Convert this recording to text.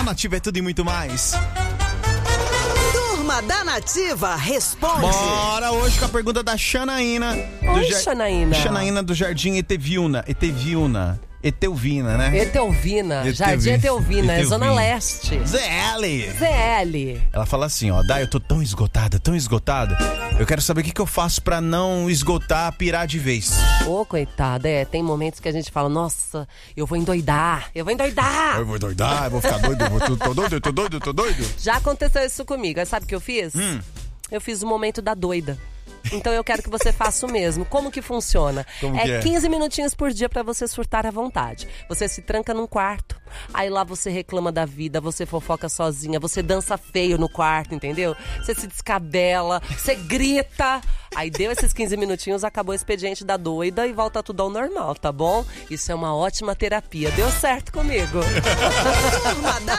Nativa é tudo e muito mais. Turma da Nativa responde. Bora hoje com a pergunta da Xanaína. Oi, Xanaína. Xanaína do Jardim Etevilna, né? Etelvina, Jardim Etelvina, é Zona Leste. ZL. Ela fala assim, ó, Dai, eu tô tão esgotada. Eu quero saber o que eu faço pra não esgotar, pirar de vez. Ô, coitada, tem momentos que a gente fala, nossa, eu vou endoidar. Eu vou ficar doido, tô doido. Já aconteceu isso comigo, aí sabe o que eu fiz? Eu fiz o momento da doida. Então eu quero que você faça o mesmo. Como que funciona? Como que é? 15 minutinhos por dia pra você surtar à vontade. Você se tranca num quarto, aí lá você reclama da vida, você fofoca sozinha, você dança feio no quarto, entendeu? Você se descabela, você grita. Aí deu esses 15 minutinhos, acabou o expediente da doida e volta tudo ao normal, tá bom? Isso é uma ótima terapia. Deu certo comigo. Turma da